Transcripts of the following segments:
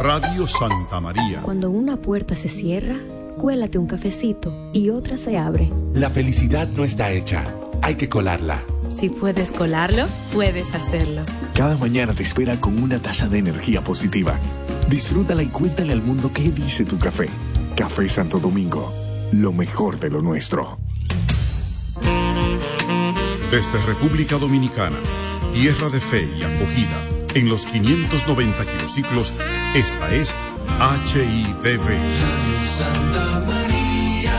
Radio Santa María. Cuando una puerta se cierra, cuélate un cafecito y otra se abre. La felicidad no está hecha, hay que colarla. Si puedes colarlo, puedes hacerlo. Cada mañana te espera con una taza de energía positiva. Disfrútala y cuéntale al mundo qué dice tu café. Café Santo Domingo, lo mejor de lo nuestro. Desde República Dominicana, tierra de fe y acogida, en los 590 kilociclos, esta es HIDV. Santa María.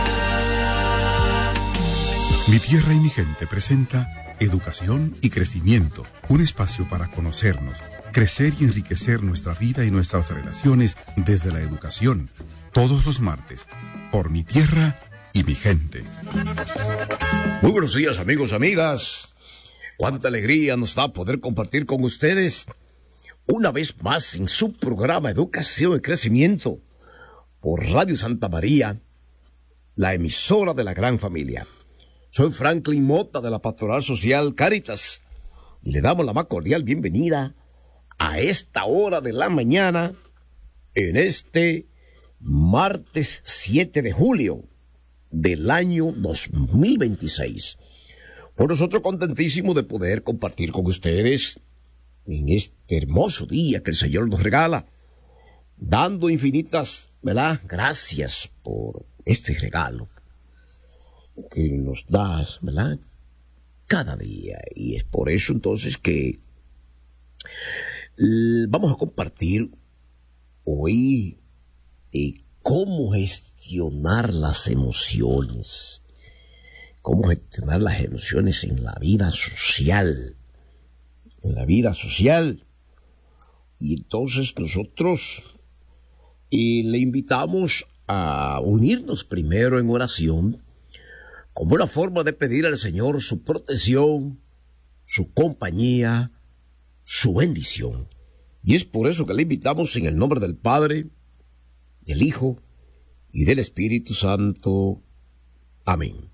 Mi tierra y mi gente presenta Educación y Crecimiento, un espacio para conocernos, crecer y enriquecer nuestra vida y nuestras relaciones desde la educación, todos los martes, por mi tierra y mi gente. Muy buenos días, amigos, amigas. Cuánta alegría nos da poder compartir con ustedes una vez más en su programa Educación y Crecimiento por Radio Santa María, la emisora de la gran familia. Soy Franklin Mota de la Pastoral Social Cáritas y le damos la más cordial bienvenida a esta hora de la mañana en este martes 7 de julio del año 2026. Por nosotros contentísimos de poder compartir con ustedes en este hermoso día que el Señor nos regala, dando infinitas, ¿verdad?, gracias por este regalo que nos da, ¿verdad?, cada día. Y es por eso entonces que vamos a compartir hoy cómo gestionar las emociones. Cómo gestionar las emociones en la vida social. En la vida social. Y entonces nosotros le invitamos a unirnos primero en oración, como una forma de pedir al Señor su protección, su compañía, su bendición. Y es por eso que le invitamos en el nombre del Padre, del Hijo y del Espíritu Santo. Amén.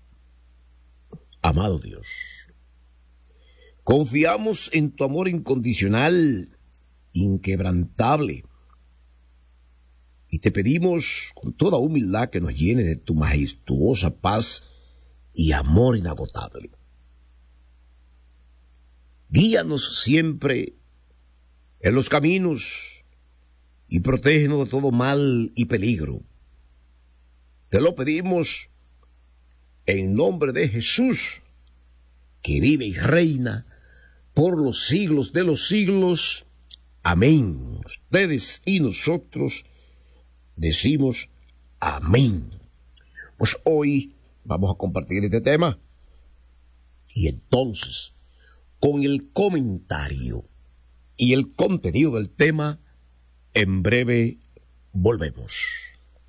Amado Dios, confiamos en tu amor incondicional, inquebrantable, y te pedimos con toda humildad que nos llene de tu majestuosa paz y amor inagotable. Guíanos siempre en los caminos y protégenos de todo mal y peligro. Te lo pedimos en nombre de Jesús, que vive y reina por los siglos de los siglos. Amén. Ustedes y nosotros decimos amén. Pues hoy vamos a compartir este tema. Y entonces, con el comentario y el contenido del tema, en breve volvemos.